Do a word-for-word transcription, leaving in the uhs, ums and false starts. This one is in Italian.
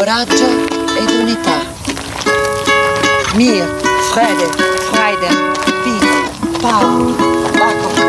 coraggio ed unità. Mir, Freude, Freude, Peace, Power, Marco.